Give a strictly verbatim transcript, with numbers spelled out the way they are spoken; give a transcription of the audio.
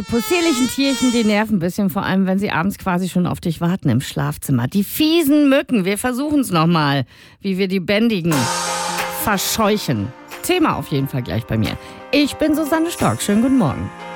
Possierlichen Tierchen, die nerven ein bisschen, vor allem wenn sie abends quasi schon auf dich warten im Schlafzimmer. Die fiesen Mücken, wir versuchen es nochmal, wie wir die bändigen verscheuchen. Thema auf jeden Fall gleich bei mir. Ich bin Susanne Stork, schönen guten Morgen.